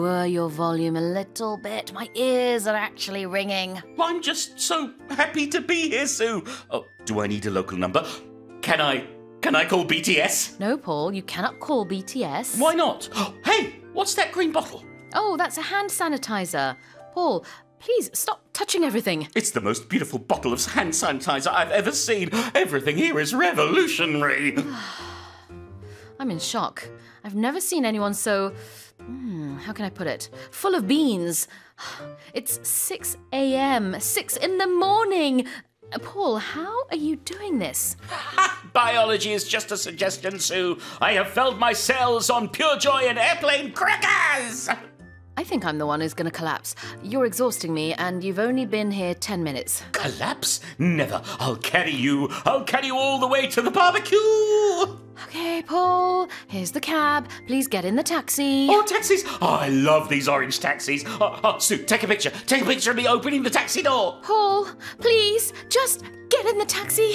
Lower your volume a little bit. My ears are actually ringing. I'm just so happy to be here, Sue. Oh, do I need a local number? Can I call BTS? No, Paul, you cannot call BTS. Why not? Hey, what's that green bottle? Oh, that's a hand sanitizer. Paul, please stop touching everything. It's the most beautiful bottle of hand sanitizer I've ever seen. Everything here is revolutionary. I'm in shock. I've never seen anyone so... how can I put it? Full of beans. It's 6 a.m., 6 in the morning. Paul, how are you doing this? Biology is just a suggestion, Sue. I have filled my cells on Pure Joy and airplane crackers. I think I'm the one who's going to collapse. You're exhausting me, and you've only been here 10 minutes. Collapse? Never. I'll carry you all the way to the barbecue. Okay, Paul, here's the cab. Please get in the taxi. Oh, taxis. Oh, I love these orange taxis. Sue, take a picture. Take a picture of me opening the taxi door. Paul, please, just get in the taxi.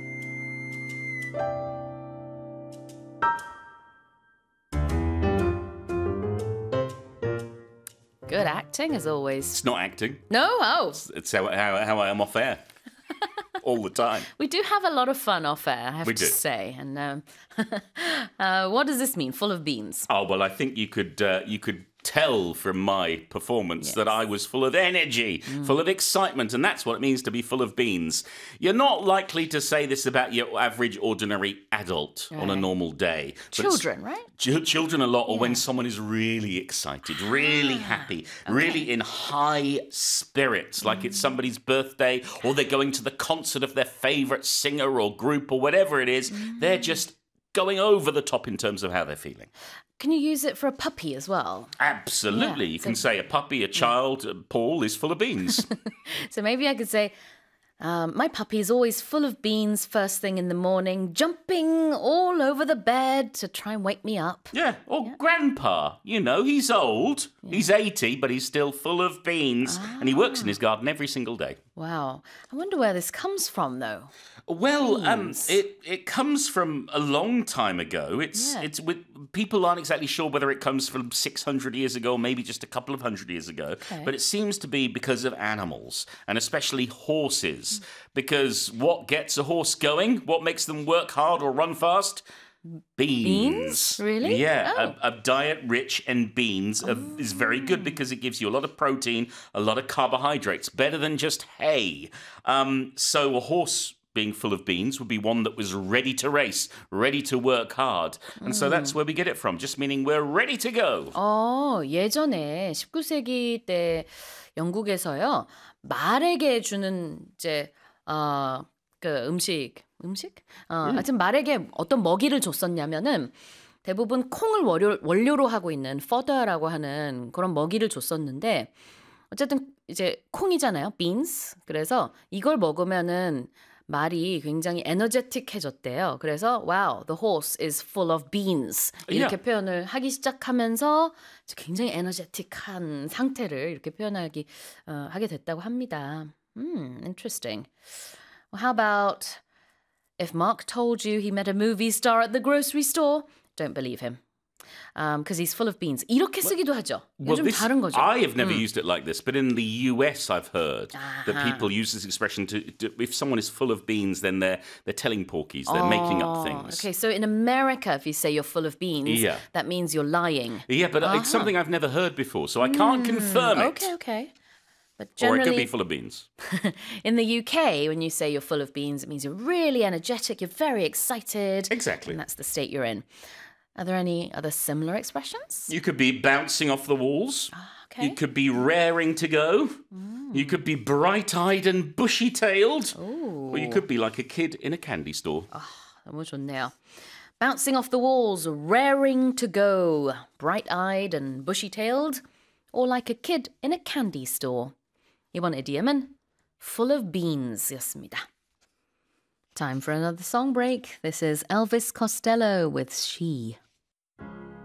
Good acting, as always. It's not acting. No? Oh. It's how I am off air. All the time. We do have a lot of fun off air, I have to say. And what does this mean? Full of beans? Oh, well, I think you could tell from my performance that I was full of energy, full of excitement, and that's what it means to be full of beans. You're not likely to say this about your average, ordinary adult on a normal day. Children, right? Children a lot, or when someone is really excited, really happy, really in high spirits, like it's somebody's birthday, or they're going to the concert of their favourite singer or group or whatever it is. They're just going over the top in terms of how they're feeling. Can you use it for a puppy as well? Absolutely. You can say a puppy, a child, Paul is full of beans. So maybe I could say, my puppy is always full of beans first thing in the morning, jumping all over the bed to try and wake me up. Yeah, or Grandpa. You know, he's old. Yeah. He's 80, but he's still full of beans. And he works in his garden every single day. Wow. I wonder where this comes from, though. Well, it comes from a long time ago. It's with people aren't exactly sure whether it comes from 600 years ago or maybe just a couple of hundred years ago. Okay. But it seems to be because of animals, and especially horses. Because what gets a horse going? What makes them work hard or run fast? Beans. Really? Yeah, a diet rich in beans is very good because it gives you a lot of protein, a lot of carbohydrates, better than just hay. So a horse being full of beans would be one that was ready to race, ready to work hard. And so that's where we get it from, just meaning we're ready to go. 예전에 19세기 때 영국에서요. 말에게 주는 이제 그 음식? 하여튼 말에게 어떤 먹이를 줬었냐면은 대부분 콩을 원료로 하고 있는 fodder라고 하는 그런 먹이를 줬었는데 어쨌든 이제 콩이잖아요. beans. 그래서 이걸 먹으면은 말이 굉장히 에너제틱해졌대요. 그래서 wow, the horse is full of beans. 이렇게 표현을 하기 시작하면서 굉장히 에너제틱한 상태를 이렇게 표현하게 하게 됐다고 합니다. Interesting. Well, how about if Mark told you he met a movie star at the grocery store? Don't believe him. Because he's full of beans. 이렇게 쓰기도 하죠. 요즘 다른 거죠. I have never used it like this, but in the US I've heard that people use this expression to if someone is full of beans, then they're telling porkies, they're making up things. Okay, so in America, if you say you're full of beans, that means you're lying. Yeah, but it's something I've never heard before, so I can't confirm it. Okay. But or it could be full of beans. In the UK, when you say you're full of beans, it means you're really energetic, you're very excited. Exactly. And that's the state you're in. Are there any other similar expressions? You could be bouncing off the walls. Okay. You could be raring to go. You could be bright-eyed and bushy-tailed. Or you could be like a kid in a candy store. 너무 좋네요. Bouncing off the walls, raring to go, bright-eyed and bushy-tailed, or like a kid in a candy store. 이번 idiom은 full of beans였습니다. Time for another song break. This is Elvis Costello with She.